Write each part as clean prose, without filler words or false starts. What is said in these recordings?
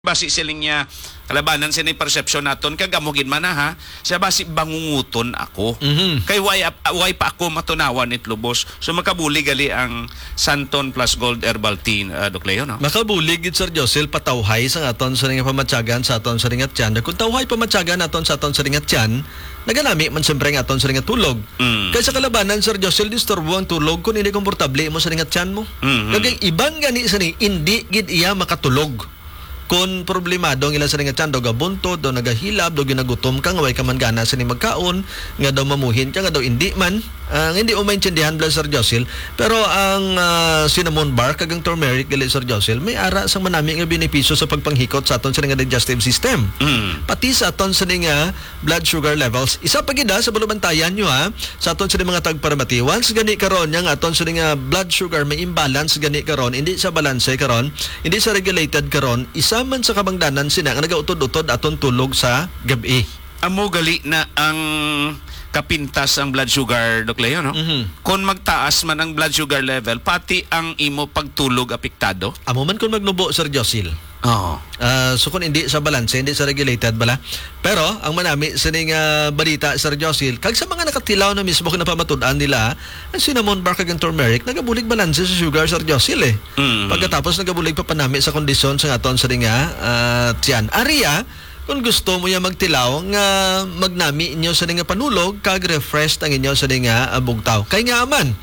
Basi siling niya kalabanan sa ni perception naton kag amogin man na ha siya basi bangunguton ako kay why pa ako matunawan it lubos so makabuli gali ang Santon plus Gold Herbal Tea Doc Leo no makabulig gid Sir Josel patawhay sa aton sa nga pamatyagan sa aton sa ringat tiyan kung tawhay pamatyagan aton sa aton sa ringat tiyan naganami man siyempre ang aton sa ringat tulog kay sa kalabanan Sir Josel disturbo ang tulog kung hindi komportable mo sa ringat tiyan mo kagay iban gani sa ni hindi gid iya makatulog kung problemado ang ilang sa nga tiyan, daw gabuntod, daw nagahilab, daw ginagutom ka, nga way ka man gana sa ni magkaon, nga daw mamuhin ka, nga daw hindi man. Hindi umaintindihan lang Sir Josel, pero ang cinnamon bark, kagang turmeric, gali Sir Josel, may ara sa manami nga benepisyo sa pagpanghikot sa aton sa nga digestive system. Pati sa aton sa nga blood sugar levels. Isa pa gida sa balubantayan nyo ha, sa aton sa mga tagparamati. Once gani karon yang aton sa nga blood sugar may imbalance gani karon, hindi sa balanse karon, hindi sa regulated karon, isa man sa kabangdanan sina nga nagautod-utod aton tulog sa gabi. Amo gali na ang kapintas ang blood sugar Doc Leo no kung magtaas man ang blood sugar level pati ang imo pagtulog apektado amo man kung magnubo Sir Josel so kung hindi sa balance hindi sa regulated bala pero ang manami sa ning balita Sir Josel kag sa mga nakatilaw na mismo kung napamatud-an nila ang cinnamon bark kag turmeric nagabulig balance sa sugar Sir Josel pagkatapos nagabulig pa panami sa kondisyon sa aton sa ning tiyan Aria kung gusto mo ya magtilaw nga magnami inyo sa nga panulog kag refresh ang inyo sa nga bugtaw kay nga man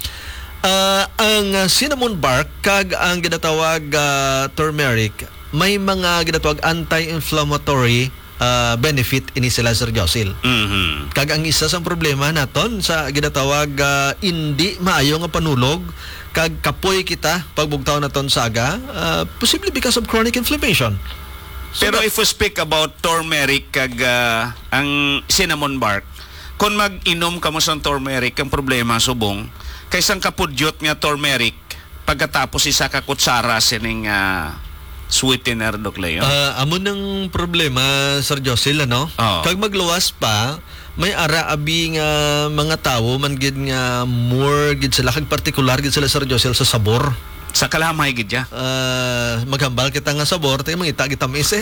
ang cinnamon bark kag ang ginatawag turmeric may mga ginatawag anti-inflammatory benefit ini sila Sir Josel. Kag ang isa sa problema naton sa ginatawag hindi maayo nga panulog kag kapoy kita pagbugtaw naton sa aga possibly because of chronic inflammation. So pero if we speak about turmeric kag ang cinnamon bark, kung mag-inom ka mo sa turmeric, ang problema subong, kaysang kapudyot nga turmeric, pagkatapos isa ka kutsara sining sweetener Doc Leo. Amo ng problema Sir Josel ano? Kag magluwas pa, may ara abi nga mga tawo man gid nga more gid sila kag particular gid sila Sir Josel sa sabor. Sa kalamay gid ya. Maghambal kita nga sabor, tayo mangita kita mise.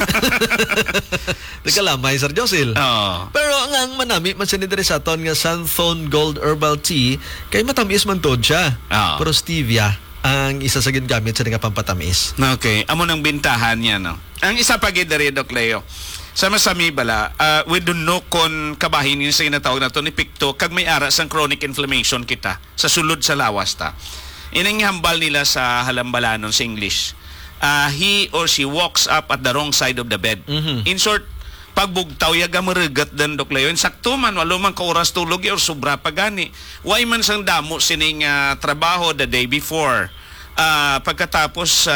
Di kalamay Sir Josel. Pero ang manami man sinidiri sa aton nga Santon Gold Herbal Tea, kay matamis man tod siya. Pero stevia ang isa sa gingamit sa nga pampatamis. Okay, amo nang bintahan niya no. Ang isa pa gid diri Doc Leo. Sa masami bala, we don't know kung kabahin yun sa ginatawag na to ni Picto, kag may ara sang chronic inflammation kita sa sulod sa lawas ta. Inang hambal nila sa halambalanon sa English. He or she walks up at the wrong side of the bed. In short, pagbugtaw yaga marigat dan Doc Leo. Sakto man, walo man ka oras tulog or sobra pa gani. Why man sang damo sining trabaho the day before. Pagkatapos,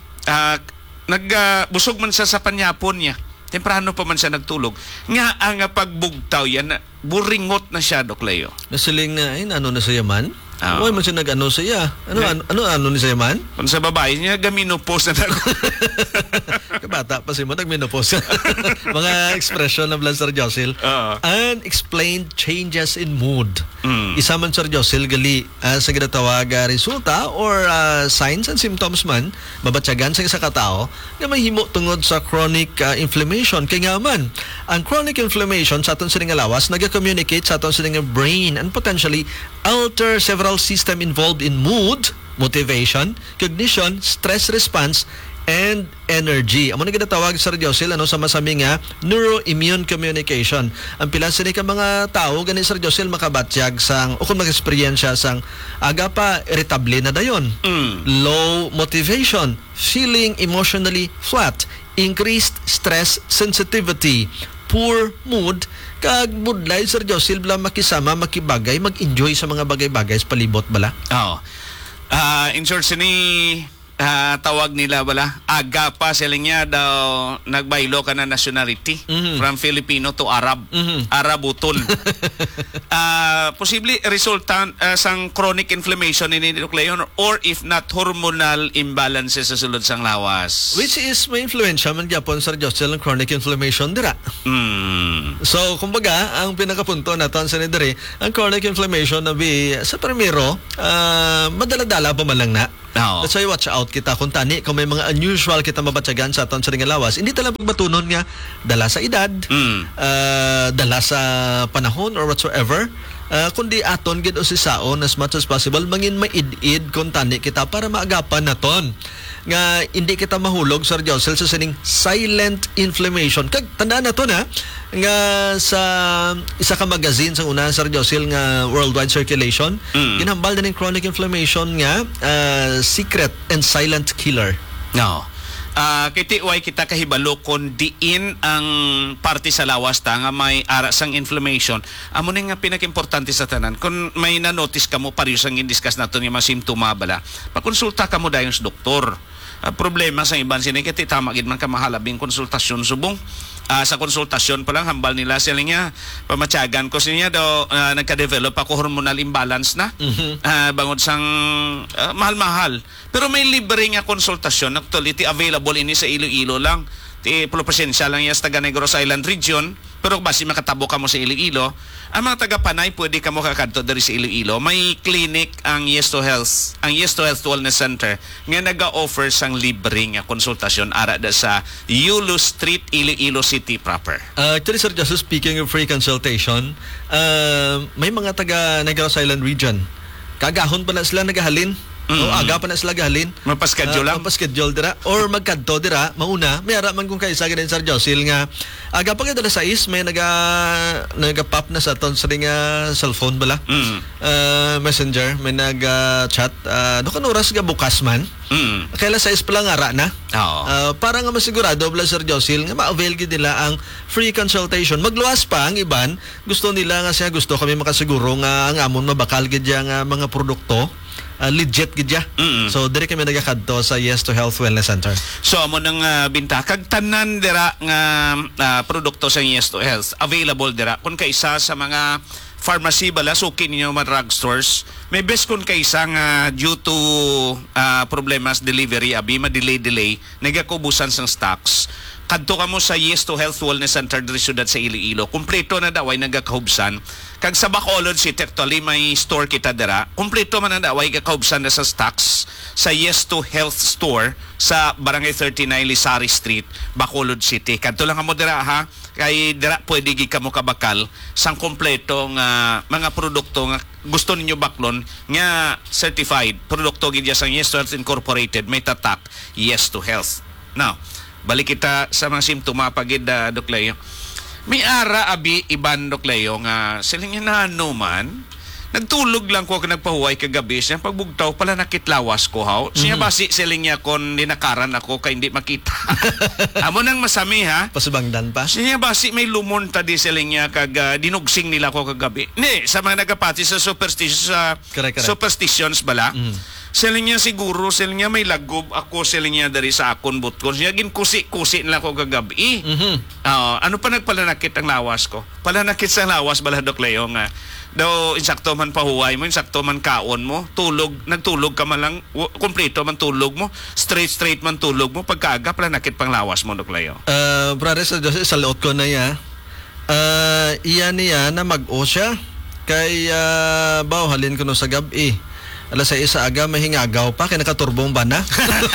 nagbusog man siya sa panyapon niya. Temprano pa man siya nagtulog. Nga ang pagbugtaw yan, buringot na siya Doc Leo. Nasiling na, ano na siya man? Why man siya nag-ano siya? Ano ni siya man? Kung sa babae niya, gaminopause na ako. Kabata pa siya mo, nag-menopause. Mga expression ng Sir Josel. Unexplained changes in mood. Isa man Sir Josel, gali sa ginatawag resulta or signs and symptoms man, mabatyagan sa isa katao, na may himo tungod sa chronic inflammation. Kaya nga man, ang chronic inflammation sa aton sining lawas, nag-communicate sa aton sining brain and potentially alter several system involved in mood, motivation, cognition, stress response, and energy. Amo na ginatawag Sir Josel sa masami nga neuroimmune communication. Ang pila sini ka mga tao gani Sir Josel makabatyag sang o kung mag-experience sang aga pa irritable na dayon. Low motivation, feeling emotionally flat, increased stress sensitivity, poor mood, kag budlay Sir Josel bala makisama, makibagay, mag-enjoy sa mga bagay-bagay sa palibot bala. In short, sini tawag nila bala, aga pa sila niya daw nagbaylo ka na nationality from Filipino to Arab. Arabutol. Posible resultant sang chronic inflammation in Doc Leo or if not hormonal imbalances sa sulod sang lawas. Which is may influensya man gyapon Sir Josel ng chronic inflammation dira. So kumbaga ang pinakapunto naton sa diri ang chronic inflammation na sa primero madala-dala pa man lang na Oo. That's why watch out kita kung tani, kung may mga unusual kita mabatyagan sa aton sa ring lawas. Hindi talang pagbatunon nga dala sa edad, dala sa panahon or whatsoever. Kundi aton gid usisaon as much as possible mangin maid-id kung tani kita para maagapan naton nga hindi kita mahulog Sir Josel sa sining silent inflammation. Kag tandaan nato na nga sa isa ka magazine sa una Sir Josel nga worldwide circulation, ginhambal na ning chronic inflammation nga secret and silent killer. No. Kitiway kita kahibalo kung diin ang parte sa lawas ta nga may ara sang inflammation. Amo na nga pinaka-importante sa tanan. Kung may na-notice ka mo, parehas ang in-discuss nato yung mga simptoma bala, pakonsulta ka mo dayon sa doktor. Problema sa iban sinikiti, tama gid man ka mahalabing konsultasyon subong. Sa konsultasyon pa lang, hambal nila sila nga, pamatyagan ko siya daw, nagka-develop ako hormonal imbalance na. Bangod sang mahal-mahal. Pero may libre nga konsultasyon, actually, available ini sa Iloilo lang. Presensya lang yan sa taga Negros Island region, pero basi makatabo ka mo sa Iloilo, ang mga taga-Panay pwede ka mo kakadto dari sa Iloilo. May clinic ang Yes to Health, ang Yes to Health Wellness Center nga naga-offer sang libre nga konsultasyon ara da sa Yulo Street, Iloilo City proper. Actually Sir Joseph, speaking of free consultation, may mga taga Negros Island region, kagahon pa na sila nagahalin. O aga pa na sila gahalin. Mapaschedule lang. Mapaschedule dira or magkadto dira mauna. May ara man kung kaisa ganin Sir Josil nga aga pa kada sa may naga-pop na sa ton sa nga cellphone bala. Messenger may naga-chat kan oras ga bukas man. Kaila sa pa lang ara na. Para nga masigurado bala Sir Josil nga ma-avail gid nila ang free consultation. Magluwas pa ang iban, gusto nila nga siya gusto kami makasiguro nga ang amon mabakal gid nga mga produkto. Legit gidya. So dire kami nagakadto sa Yes to Health Wellness Center. So amo nang binta kag tanan dira nga produkto sa Yes to Health available dira kun kaisa sa mga pharmacy bala suki ninyo mga drugstores. May best kun kaisa nga due to problemas delivery abi ma-delay nagakubusan sang stocks. Kadto ka mo sa Yes to Health Wellness Center diri syudad sa Iloilo. Kumpleto na daway nagakahubsan. Kag sa Bacolod City actually may store kita dira. Kumpleto man na daway gakahubsan na sa stocks sa Yes to Health Store sa Barangay 39 Lisari Street, Bacolod City. Kadto lang mo dira ha. Kay dira pwede gi kamo kabakal sang kumpleto nga mga produkto nga gusto ninyo baklon nga certified produkto gid sang Yes to Health Incorporated may tatak Yes to Health. Now, balik kita sa mga simptoma pagid Dok Leo. May ara abi iban Dok Leo nga siling na man nagtulog lang ko nagpahuway kagabi siya pagbugtaw pala nakitlawas ko haw. Siya basi siling niya kon linakaran ako kay hindi makita. Amo nang masami ha. Pasubangdan pa. Siya basi may lumon ta di siling niya kag dinugsing nila ko kagabi. Ni sa mga nagapati sa superstitions bala. Siling niya siguro, siling niya may lagob ako, siling niya dari sa akon butkon. Siya ginkusi-kusi nila ko kagabi. Ano pa nagpalanakit ang lawas ko? Palanakit sa lawas bala Dok Leo nga. Daw insakto man pahuway mo, insakto man kaon mo, nagtulog ka man lang, kompleto man tulog mo, straight man tulog mo, pagkaaga palanakit pang lawas mo Dok Leo. Brother sa loot ko na iya. Iya niya na mag-o siya. Kay halin ko no sa gabi. Alas 6 sa aga, mahingagaw pa, kaya nakaturbong ba na?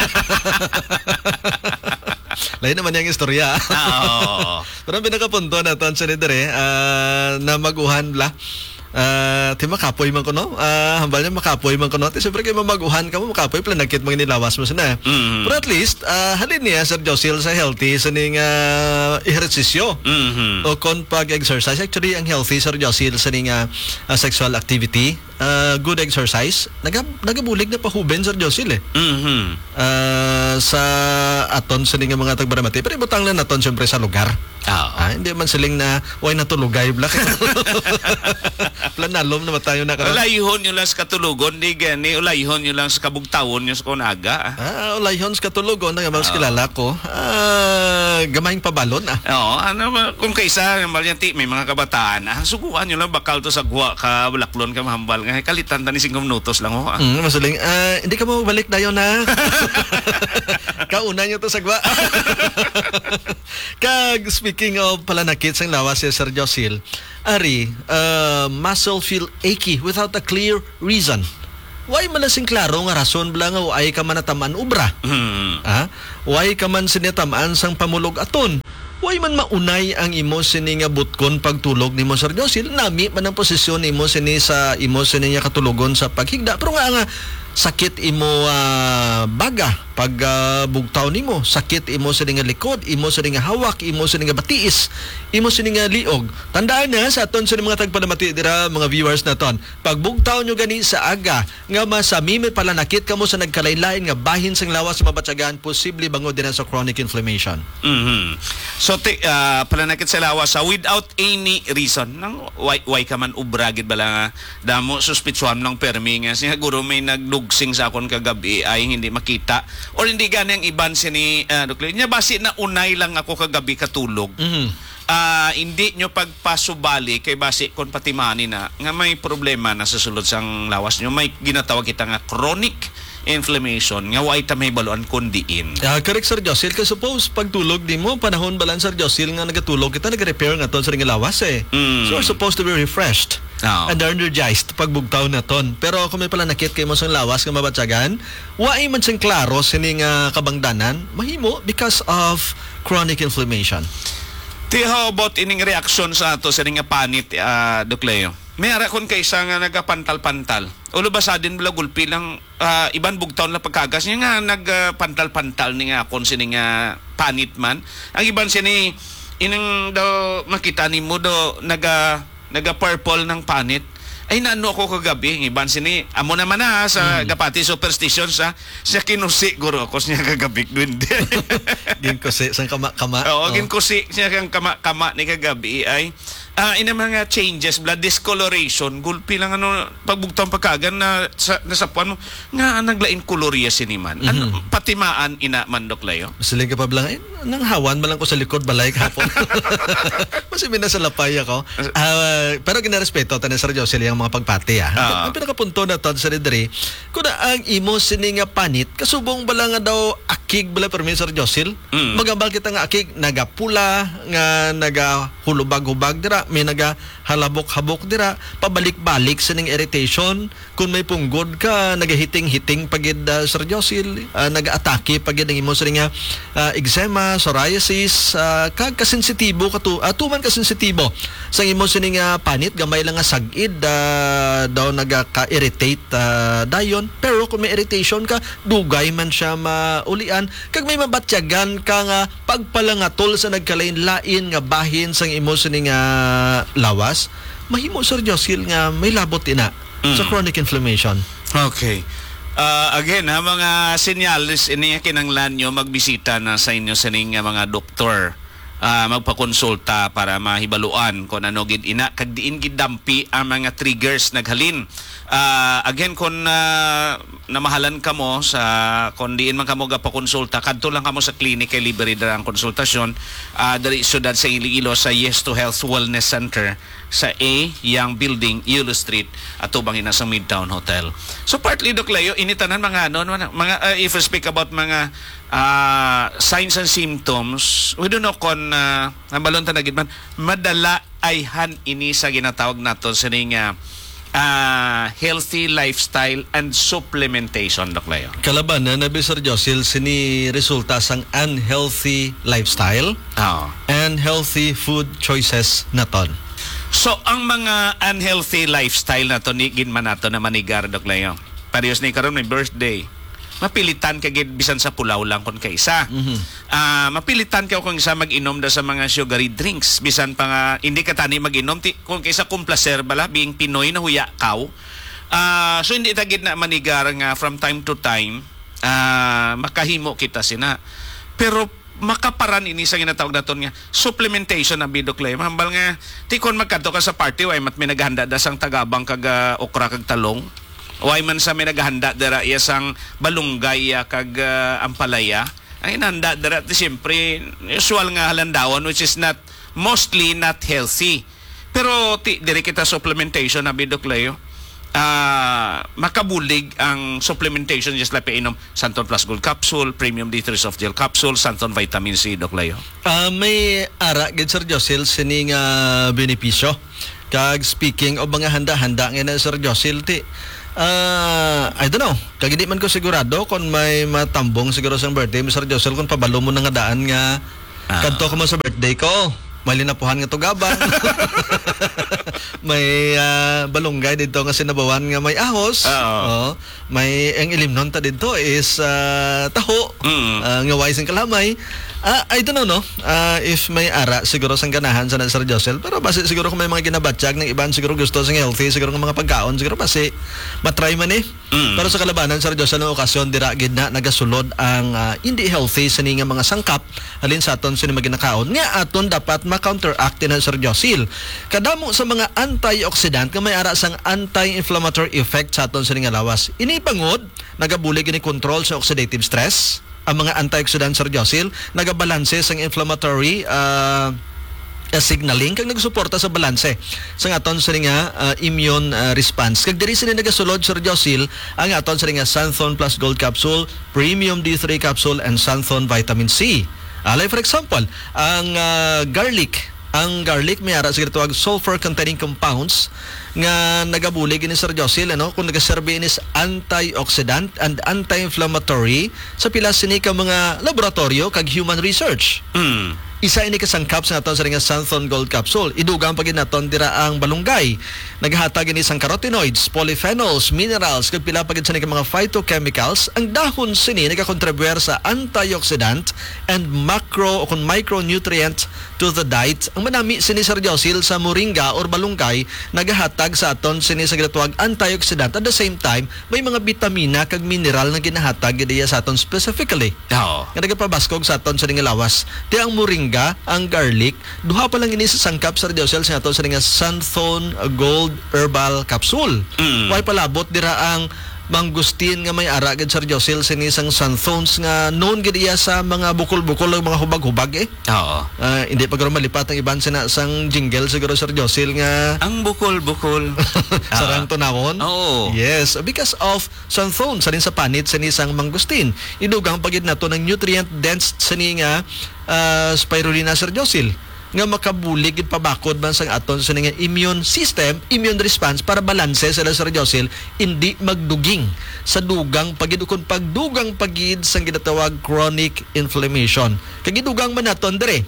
Lain naman yung istorya. Pero ang pinakapunto na ito, na maguhan la. Ti makapoy man ko no. Hambal niya makapoy man ko no. Ti siyempre kayo mamaguhan ka mo, makapoy pala nagkit mga nilawas mo sana. Pero at least, halin niya Sir Josil sa healthy sa ning ehersisyo. O kon pag-exercise. Actually, ang healthy Sir Josil sa ning sexual activity. Good exercise. Nagabulig na pahuben Sir Josil sa aton sa ning mga tagbaramati. Pero ibutang lang naton siyempre sa lugar. Hindi man siling na way natulugay black. Planalom na tayo na karon. Ulayhon nyo lang sa katulugon, di gani. Ulayhon nyo lang sa kabugtawon nyo sa kunaga. Ulayhon sa katulugon, mas kilala ko. Gamayng pabalon kung kaisa, may mga kabataan, suguan nyo lang bakal to sa guwa ka, balaklon ka, mahambal nga. Kalitan ta ni 5 minutos lang ho. Masuling, hindi ka mo balik dayon na. Kauna nyo to sa guwa. Kag speaking of palanakit sang lawas si Sir Josil, Ari, muscle feel achy without a clear reason. Why man lasing klaro nga rason bala nga ay ka man natamaan ubra. Why ka man sinitamaan sang pamulog aton. Why man maunay ang imo sini nga butkon pagtulog nimo Sir Josil. Nami man ang posisyon nimo sini sa imo sini nga katulogon sa paghigda. Pero nga sakit imo baga pag bugtaw nimo, sakit imo sa nga likod, imo sa nga hawak, imo sa nga batiis, imo sa nga liog. Tandaan na sa aton sa mga tagpadamati dira mga viewers naton, pag bugtaw nyo gani sa aga nga masami may palanakit kamo sa nagkalain-lain nga bahin sang lawas sa mabatsagan, posible bangod din sa chronic inflammation. So palanakit sa lawas without any reason nang why ka man ubragid bala nga damo suspitsuhan lang permi nga siguro may nagdugsing sa akon kagabi ay hindi makita or hindi gani ang iban sini Dr. Nya basi na unay lang ako kagabi katulog. Hindi nyo pagpasubali kay basi kon patimani na nga may problema na sa sulod sang lawas nyo, may ginatawag kita nga chronic inflammation nga way ta may baluan kundiin. Correct Sir Josil, kasi suppose pagtulog di mo panahon balan Sir Josil nga nagatulog kita nag-repair nga ton sa nga lawas So we're supposed to be refreshed and energized pagbugtaw na ton. Pero kung may palanakit kay mo sa lawas nga mabatsagan, waay man sing klaro sini nga kabangdanan, mahimo because of chronic inflammation. How about ining reaction sa ato sa nga panit, Doc Leo? May ara kon kaysa nga nagapantal-pantal. Ulo basa din bala gulpi lang iban bugtaw na pagkagas niya nga nagpantal-pantal ni nga kon sini nga panit man. Ang iban sini inang daw makita nimo do naga purple ng panit. Ay naano ako kagabi, iban sini amo naman na sa gapati superstition sa kinusi guro ako siya kagabi dundi. Ginkusi sang kama-kama. Oo, ginkusi siya kang kama-kama ni kagabi ay ina mga changes, blood discoloration, gulpi lang pagbugtang pagkagan na nasapuan mo nga naglain kolorya siniman. Patimaan ina man Doc Leo. Sila ka pa bilang nang hawan malang ko sa likod balay kahapon. Kasi minasalapay ako. Pero ginarespeto tanan Sir Josil yung mga pagpati Ang pinakapunto na ton sa diri kun ang imo sini nga panit kasubong bala nga daw akig bala permi Sir Josil. Magambal kita nga akig nagapula nga nagahulubag-hubag dira, may nagahalabok-habok dira, pabalik-balik sa ning irritation. Kung may punggod ka, nagahiting-hiting pagid Sir Josil, nag-atake pagid ang imo sa nga eczema, psoriasis, kag kasensitibo tuman kasensitibo sa imo sa nga panit, gamay lang nga sagid daw nagaka-irritate dayon. Pero kung may irritation ka, dugay man siya maulian, kag may mabatyagan ka nga pagpalangatol sa nagkalain-lain nga bahin sang imo sa nga lawas, mahimo Sir Josil nga may labot ina sa chronic inflammation. Okay. Again, mga senyales ini kinanglan nyo magbisita na sa inyo sa mga doktor. Magpakonsulta para mahibaluan kung ano gid ina kag diin gid dampi ang mga triggers naghalin. Again kung namahalan kamo sa kung diin man kamo gapakonsulta, kadto lang kamo sa clinic kay libre dira ang konsultasyon diri syudad sa Iloilo sa Yes to Health Wellness Center sa A Young Building, Yulo Street, atubang ina sa Midtown Hotel. So partly Doc Leo, initanan mga if we speak about mga signs and symptoms, we don't know kung nabalon ta na gid man madala ayhan ini sa ginatawag nato sa nga healthy lifestyle and supplementation, Doc Leo. Kalaban na nabi Sir Josil sini resulta sang unhealthy lifestyle and healthy food choices naton. So ang mga unhealthy lifestyle nato ni ginman nato na manigar, Doc Leo. Parehas ni karon may birthday. Mapilitan ka gid bisan sa pulaw lang kon kaisa. Mapilitan ka kung isa mag-inom da sa mga sugary drinks bisan pa nga hindi ka tani mag-inom kung kaisa complacer bala being Pinoy na huya kaw. So hindi ta gid na manigar nga from time to time makahimo kita sina. Pero makaparan ini sa ginatawag naton nga supplementation na Doc Leo. Hambal nga tikon magkadto ka sa party way mat may naghanda da sang tagabang kag okra kag talong. Way man sa may naghanda dara isang balunggay kag ampalaya. Ang inanda dara siyempre usual nga halandawan which is mostly not healthy. Pero diri kita supplementation na Doc Leo. Makabulig ang supplementation just like painom Santon Plus Gold Capsule, Premium D3 Soft Gel Capsule, Santon Vitamin C, Doc Leo. May ara gid Sir Josil sining benepisyo. Kag speaking o mga handa-handa nga na Sir Josil I don't know. Kag di man ko sigurado kung may matambong siguro sa birthday, Mr. Josel, kung pabalo mo na nga daan nga kadto ko mo sa birthday ko. May linapuhan nga to gabang. May balunggay dito nga sinabawan nga may ahos. Oh, may ang ilimnon ta dito is taho. Nga wise kalamay. I don't know, no? If may ara siguro sang ganahan sa Sir Josel, pero base siguro kung may mga ginabatsyag ng iban siguro gusto sang healthy, siguro ng mga pagkaon siguro base matry man eh. Pero sa kalabanan Sir Josel ng okasyon dira gid na nagasulod ang hindi healthy sa nga mga sangkap halin sa aton sini maginakaon nga aton dapat ma-counteract na Sir Josel. Kadamo sa mga antioxidant nga may ara sang anti-inflammatory effect sa aton sini nga lawas. Ini pangod nagabulig ni control sa oxidative stress. Ang mga antioxidant Sir Josel nagabalanse sa inflammatory signaling kag nagsuporta sa balanse sa aton sa nga immune response. Kag diri sini nagasulod Sir Josel ang aton sa nga Santhon Plus Gold Capsule, Premium D3 Capsule and Santhon Vitamin C. Like for example, ang garlic. Ang garlic may ara sa tawag sulfur containing compounds nga nagabulig ni Sir Josel kung nagaserbe inis antioxidant and anti-inflammatory sa pila sini ka mga laboratorio kag human research. Isa ini kasangkap sa aton sa nga Santhon Gold Capsule. Idugang pagin naton dira ang balunggay. Naghatag ini sang carotenoids, polyphenols, minerals kag pila pagin sa mga phytochemicals. Ang dahon sini nagakontribuyer sa antioxidant and micronutrient to the diet. Ang manami sini Sir Josel sa moringa or balunggay nagahatag sa aton sini sa ginatawag antioxidant. At the same time, may mga bitamina kag mineral na ginahatag diya sa aton specifically. Nga nagapabaskog sa aton sa nga lawas. Di ang moringa, ang garlic, duha pa lang ini sa sangkap Sir Josel sa aton sa nga Santhon Gold Herbal Capsule. Way palabot dira ang mangustin nga may ara gid Sir Josel sini sang Santhons nga known gid iya sa mga bukol-bukol ug mga hubag-hubag eh. Oo. Hindi pa garo malipat ang iban sina sang jingle siguro Sir Josel nga ang bukol-bukol sarang tunawon. Oo. Yes, because of Santhons sa panit sini sang mangustin. Idugang pagid nato ng nutrient dense sini nga spirulina Sir Josel nga makabulig gid pabakod man sang aton sa nga immune system, immune response para balanse sa Sir Josel hindi magduging sa dugang pagid kun pagdugang pagid sang ginatawag chronic inflammation. Kagidugang man naton dire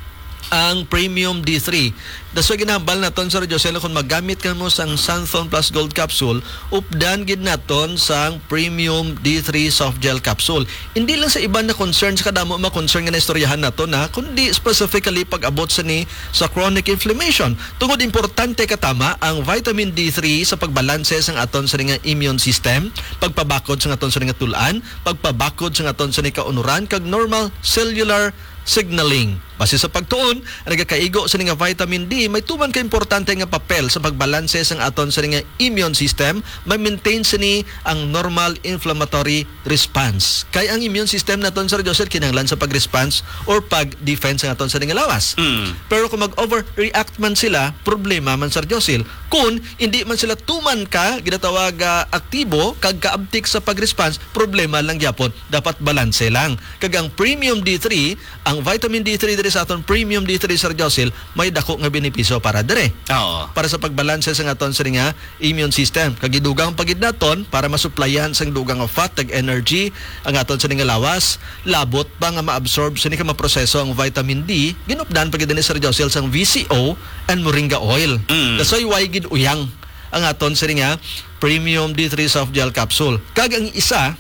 ang Premium D3. That's why ginahambal naton Sir Josel kung maggamit ka mo sang Santhon Plus Gold Capsule, updan gid naton sang Premium D3 Soft Gel Capsule. Hindi lang sa iban na concerns kadamo ma-concern nga na istoryahan nato na kundi specifically pag-abot sa sa chronic inflammation. Tungod importante katama ang vitamin D3 sa pagbalanse sang aton sa nga immune system, pagpabakod sa aton sa nga tulan, pagpabakod sa aton sa kaunuran kag normal cellular signaling. Base sa pagtuon, nagakaigo sa nga vitamin D, may tuman ka importante nga papel sa pagbalanse sang aton sa nga immune system, may maintain sini ang normal inflammatory response. Kay ang immune system naton Sir Josel kinahanglan sa pag-response or pag-defense sang aton sa nga lawas. Pero kung mag-overreact man sila, problema man Sir Josel. Kung hindi man sila tuman ka, ginatawag aktibo, kag kaabtik sa pag-response, problema lang gyapon. Dapat balanse lang. Kag ang Premium D3, ang vitamin D3 dire sa aton Premium D3 Sir Josel, may dako nga benepisyo para dire. Oo. Para sa pagbalanse sa aton sa nga immune system. Kagidugang pagid naton para masuplayan sang dugang of fat tag energy ang aton sa nga lawas, labot pa nga maabsorb sa nga maproseso ang vitamin D, ginupdan pagid ni Sir Josel sang VCO and moringa oil. That's why gid uyang ang aton sa nga Premium D3 Soft Gel Capsule. Kag ang isa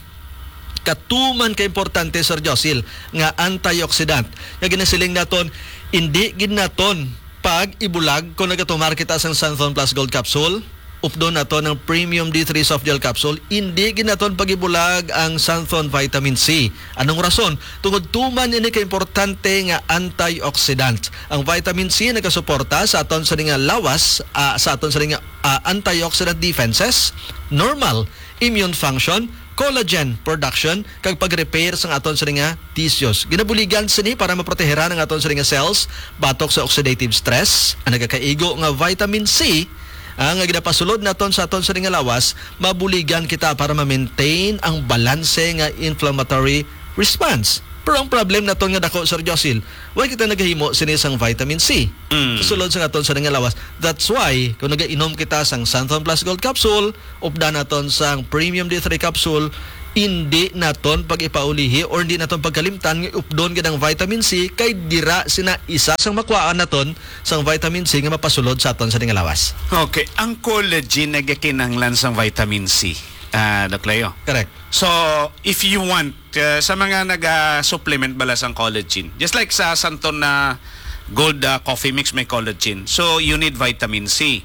katuman ka importante Sir Josel nga antioxidant. Nga ginasiling naton hindi gid naton pag ibulag kung nagatumar kita sang Santhon Plus Gold Capsule, updo naton ng Premium D3 Soft Gel Capsule, hindi gid naton pag ibulag ang Santhon Vitamin C. Anong rason? Tungod tuman ini ka importante nga antioxidant. Ang vitamin C nagasuporta sa aton sa nga lawas, sa aton sa nga antioxidant defenses, normal immune function, collagen production kag pag-repair sa aton sa nga tissues. Ginabuligan sini para maproteheran ang aton sa nga cells batok sa oxidative stress. Ang nagakaigo nga vitamin C ang ginapasulod naton sa aton sa nga lawas, mabuligan kita para ma-maintain ang balanse nga inflammatory response. Pero ang problem naton nga dako Sir Josil, why kita nagahimo sini sang vitamin C. Sulod sa aton sa nga lawas. That's why kung nagainom kita sang Santon Plus Gold capsule, upda naton sang Premium D3 capsule, hindi naton pag-ipaulihi or hindi naton pagkalimtan nga updon gid ang vitamin C kay dira sina isa sang makuhaan naton sang vitamin C nga mapasulod sa aton sa nga lawas. Okay, ang collagen nagakinahanglan sang vitamin C. Doc Leo. Correct. So, if you want, sa mga nag-supplement bala sang collagen, just like sa Santon na gold coffee mix may collagen, so you need vitamin C.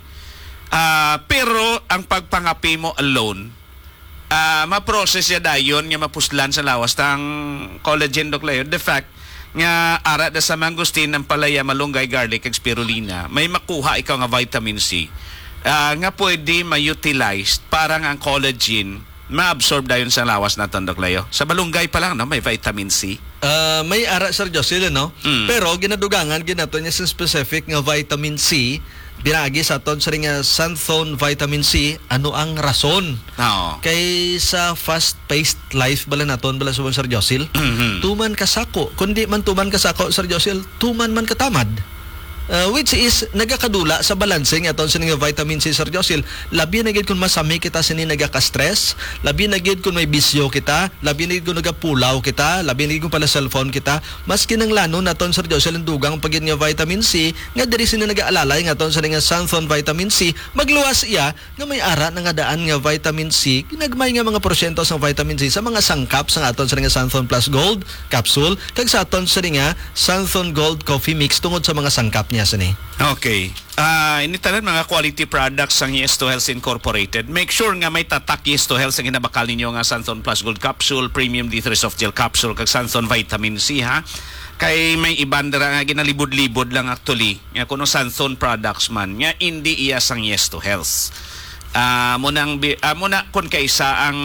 Pero, ang pagpangapi mo alone, ma-process ya dayon nga mapuslan sa lawas tang collagen, Doc Leo. The fact nga ara da sa mangustin ng palaya, malunggay, garlic, ag spirulina, may makuha ikaw nga vitamin C. Nga pwede ma-utilize parang ang collagen ma-absorb dayon sa lawas naton, Doc Leo. Sa balunggay pa lang, no, may vitamin C. May ara Sir Josil, no? Pero ginadugangan ginato niya sa specific nga vitamin C binagi sa aton sa nga Santon vitamin C. Ano ang rason? Kay sa fast-paced life bala naton bala subon Sir Josil, tuman kasako. Kundi man tuman kasako Sir Josil, tuman man katamad. Which is nagakadula sa balancing aton sa nga vitamin C Sir Josil. Labi na gid kun masami kita sini nagaka-stress, labi na gid kun may bisyo kita, labi na gid kun nagapulaw kita, labi na gid kun pala cellphone kita, maski nang lano naton Sir Josil ang dugang pagid nga vitamin C nga diri sini nagaalalay nga aton sa nga Santon vitamin C, magluwas iya nga may ara nga daan nga vitamin C, ginagmay nga mga porsyento sa vitamin C sa mga sangkap sa aton sa nga Santon Plus Gold capsule kag sa aton sa nga Santon Gold coffee mix tungod sa mga sangkap niya sini. Okay. Initalan mga quality products ang Yes to Health Incorporated. Make sure nga may tatak Yes to Health ang ginabakal ninyo nga Santon Plus Gold Capsule, Premium D3 Soft Gel Capsule, kag Santon Vitamin C, ha? Kay may ibandara nga ginalibod-libod lang actually nga kuno Santon products man nga hindi iya sang Yes to Health. Muna kun kaysa ang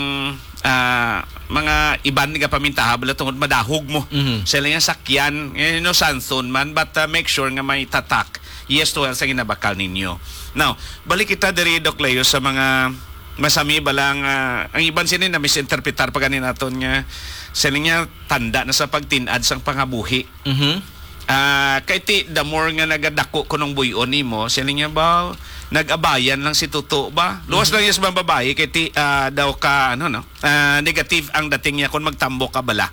mga iban nga pamintaha bala tungod madahog mo sila nga sakyan Santon man, but make sure nga may tatak Yes to Health sa ginabakal ninyo. Now, balik kita diri Doc Leo sa mga masami balang ang iban sinin na misinterpretar pa ganin naton nga sila nga tanda na sa pagtinad sang pangabuhi. Kay ti the more nga nagadako kunong buyon nimo sila nga ba nag-abayan lang si Tuto ba? Luwas lang yung sa mga babae kay ti daw ka negative ang dating niya kung magtambo ka bala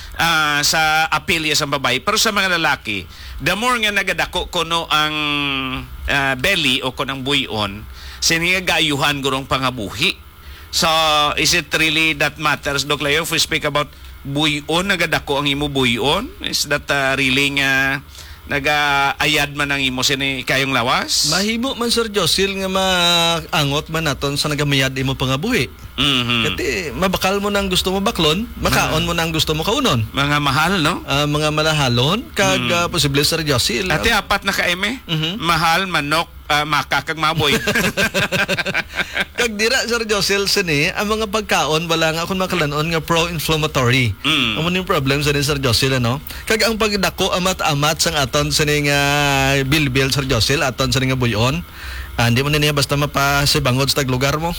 sa appeal sa babae. Pero sa mga lalaki, the more nga nagadako kuno ang belly o kunang buyon, siniga gayuhan gurong pangabuhi. So, is it really that matters, Doc Leo, if we speak about buyon, nagadako ang imo buyon? Is that really nga nagaayad man ang imo sini kayong lawas? Mahimo man Sir Josil nga maangot man naton sa nagamayad imo pangabuhi. Kasi mabakal mo nang gusto mo baklon, makaon mo nang gusto mo kaunon. Mga mahal, no? Mga malahalon kag posible Sir Josil. Ate apat na ka-eme. Mahal, manok, makakag maboy. Kag dira Sir Josil sini ang mga pagkaon wala nga akong makalanon nga pro-inflammatory. Amo ning problem sa Sir Josil, ano? Kag ang pagdako amat-amat sang aton sini nga bilbil Sir Josil aton sini nga buyon. Hindi mo niya basta mapasibangod sa taglugar mo.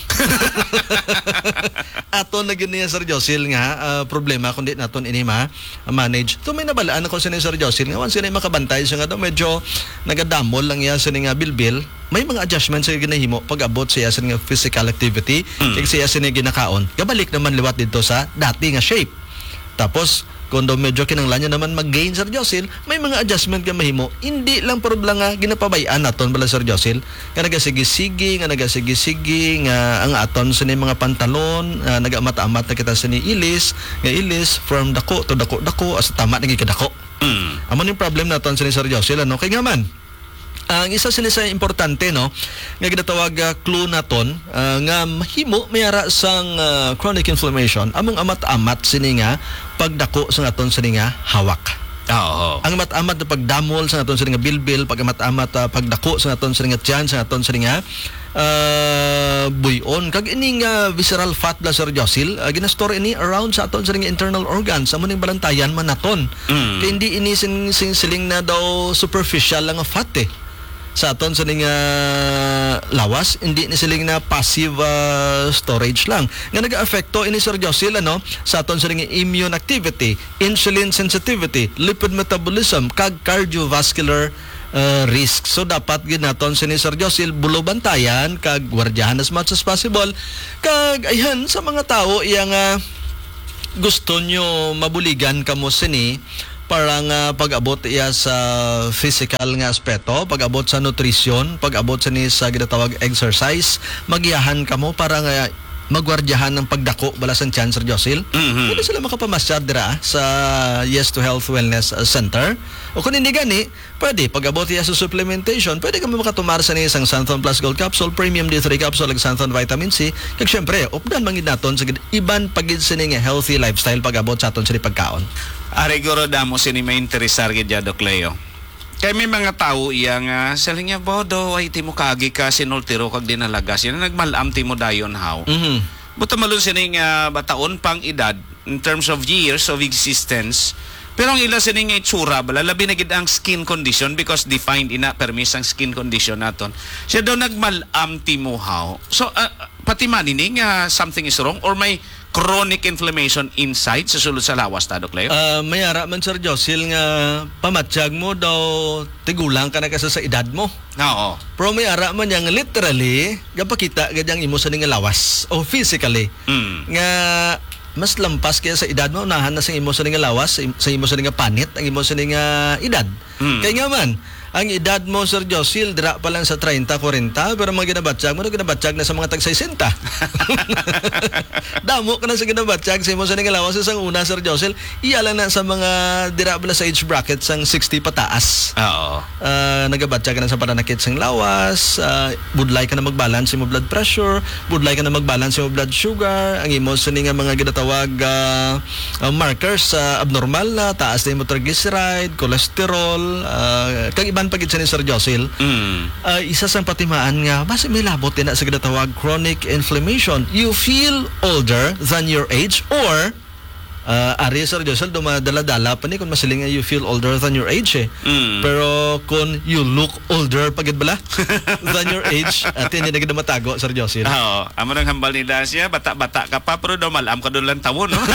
Aton na giniya Sir Josil nga problema kundi naton ini manage. To may nabalaan ako sa Sir Josil nga once sila makabantay siya nga daw medyo nagadamol lang iya sa nga bilbil. May mga adjustments sa ginahimo pag abot siya sa nga physical activity kay siya sa ginakaon. Gabalik naman liwat dito sa dati nga shape. Tapos kung daw medyo kinanglan niya naman mag-gain Sir Josil, may mga adjustment ka mahimo. Hindi lang problem nga ginapabayaan naton bala Sir Josil. Nga nagasigi-sige, nga ang aton sa mga pantalon, nagamata-amat na kita sa ni ilis, nga ilis from dako to dako as tama nagi kadako. Amo ning problem naton sa ni Sir Josil, ano? Kay nga man ang isa sila sa importante, no, nga ginatawag clue naton nga mahimo mayara sang chronic inflammation among amat-amat sini nga pagdako sa aton sini nga hawak. Ang amat-amat na pagdamol sa aton sini nga bilbil, pag-amat-amat pagdako sa aton sini nga tiyan, sa aton sini nga buyon. Kag ini nga visceral fat bla Sir Josil, ginastore ini around sa aton sini nga internal organs, amo ning balantayan man naton. Kay hindi ini siling na daw superficial lang nga fat sa aton sa ning lawas, hindi ni siling na passive storage lang. Nga nag-aapekto ini Sir Josil sa aton sa ning immune activity, insulin sensitivity, lipid metabolism, kag cardiovascular risk. So dapat gid naton sini Sir Josil bulo bantayan kag gwardiyahan as much as possible kag ayhan sa mga tao yang gusto nyo mabuligan kamo sini para nga pag-abot iya sa physical nga aspeto, pag-abot sa nutrition, pag-abot sa ni sa ginatawag exercise, magiyahan kamo para nga magwardyahan ng pagdako balasan tiyan Sir Josil. Pwede sila makapamasyar dira sa Yes to Health Wellness Center. O kung hindi gani, pwede pag-abot iya sa supplementation, pwede ka makatumar sa ni isang Santhon Plus Gold Capsule, Premium D3 Capsule, ag Santhon Vitamin C. Kag syempre, updan mangid naton sa iban pagid sini nga healthy lifestyle pag-abot sa aton sa pagkaon. Ariguro damo sini may interesar gid ya Doc Leo. Kay may mga tao iya nga saling niya bodo ay timo kagi ka sinultiro kag dinalaga sila nagmalam timo dayon how. Buta malun sini nga bataon pang edad in terms of years of existence. Pero ang ila sini nga itsura bala labi na gid ang skin condition because defined ina permis ang skin condition naton. Siya daw nagmalam timo how. So pati man ini nga something is wrong or may chronic inflammation inside sa sulod sa lawas ta Doc Leo? Mayara man Sir Josil nga pamatsyag mo daw tigulang ka na kasi sa edad mo. Oo. Pero mayara man yang literally gapakita gadyang imo sa nga lawas o physically. Nga mas lampas kaya sa edad mo unahan na sa imo sa nga lawas, sa imo sa nga panit, ang imo sa nga edad. Kaya nga man ang edad mo Sir Josil dira pa lang sa 30-40 pero mga ginabatsyag mo ginabatsyag na sa mga tag 60. Damo ka na sa ginabatsyag sa imo sa nga lawas sa una Sir Josil iyala na sa mga dira bala sa age bracket sang 60 pataas. Oo. Nagabatsyag ka na sa pananakit sang lawas, budlay ka na magbalance imo blood pressure, budlay ka na magbalance imo blood sugar, ang imo sa nga mga ginatawag markers sa abnormal na taas na imo triglyceride, cholesterol, kag iban pagit sa ni Sir Josil. Isa sang patimaan nga basta may labot din na sa ginatawag chronic inflammation. You feel older than your age or ari Sir Josil dumadala-dala pa ni kung masiling nga you feel older than your age pero kung you look older pagid bala than your age at hindi na gid matago Sir Josil. Oo, amo nang hambal nila siya bata-bata ka pa pero daw malam ka doon lang tawon no.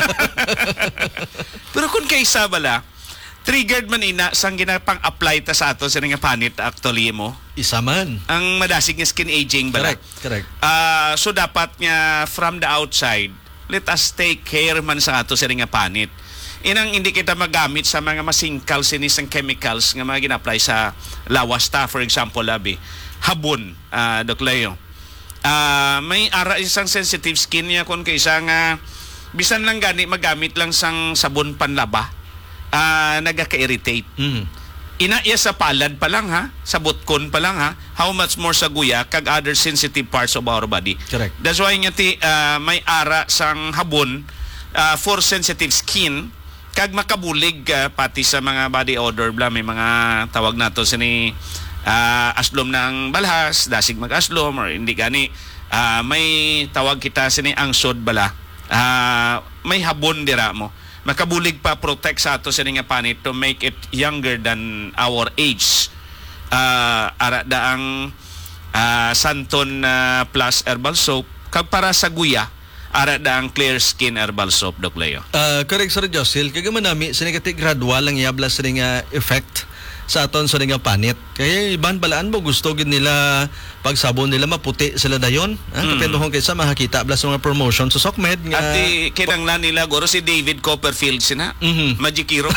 Pero kung kaysa bala triggered man ina sang ginapang-apply ta sa ato sa nga panit actually mo. Isa man. Ang madasig nga skin aging bala. Correct. So dapat nga from the outside, let us take care man sa ato sa nga panit. Inang hindi kita magamit sa mga masingkal sinisang chemicals nga mga gina-apply sa lawas ta. For example, labi, habon, Doc Leo. May ara isang sensitive skin niya kung kaysa nga bisan lang gani magamit lang sang sabon panlaba. Nagaka-irritate. Ina iya sa palad pa lang ha, sa butkon pa lang ha, how much more sa guya kag other sensitive parts of our body. Correct. That's why nga may ara sang habon for sensitive skin kag makabulig pati sa mga body odor bla may mga tawag nato sini aslom ng balhas, dasig mag-aslom or hindi gani may tawag kita sini angsod bala. May habon dira mo. Makabulig pa protect sa ato sa nga panit to make it younger than our age. Ara daang Santhon Plus Herbal Soap kag para sa guya ara daang Clear Skin Herbal Soap Doc Leo. Correct Sir Josil kaya man nami sa nga gradual lang yabla sa nga effect sa aton sa nga panit. Kaya iban balaan mo gusto gid nila pag sabon nila maputi sila dayon. Depende kung kaysa makakita bla sa mga promotion sa SOCMED nga. At kinanglan nila guro si David Copperfield sina. Magic Hero.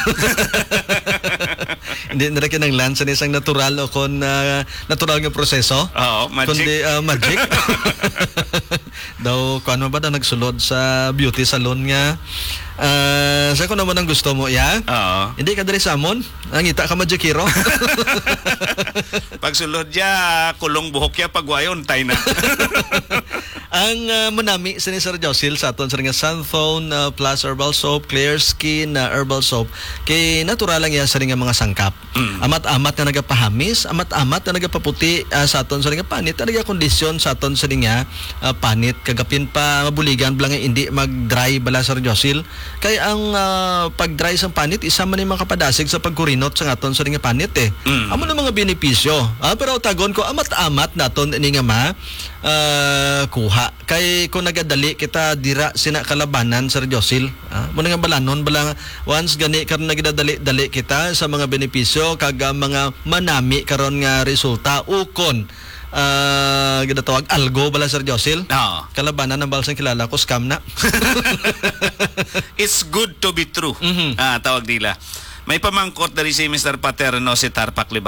Hindi na kinanglan sa isang natural o kon natural nga proseso. Oo, magic. Kundi magic. Daw kano ba daw nagsulod sa beauty salon nga sa ko naman ang gusto mo ya? Oo. Hindi ka diri sa amon. Nangita ka Magic Hero. Pagsulod ya kulong buhok ya pagwayon tay na. Ang manami sa ni Sir Josil sa aton sa nga Sunphone plus herbal soap, clear skin herbal soap kay natural lang yan sa nga mga sangkap. Amat-amat na nagapahamis, amat-amat na nagapaputi sa aton sa nga panit, na nagakondisyon sa aton sa nga panit kagapin pa mabuligan blang hindi mag-dry bala Sir Josil. Kay ang pag-dry sa panit isa man ni mga kapadasig sa pagkurinot sa aton sa nga panit Amo na mga benepisyo. Pero tagon ko amat-amat naton ini nga kuha kay kung nagadali kita dira sina kalabanan Sir Josil mo nga balanon balang once gani karon nagadali kita sa mga benepisyo kag mga manami karon nga resulta ukon ginatawag algo bala Sir Josil. Kalabanan ng balsang kilala ko scam na. It's good to be true. Tawag nila. May pamangkot dari si Mr. Paterno si Tarpak Liban.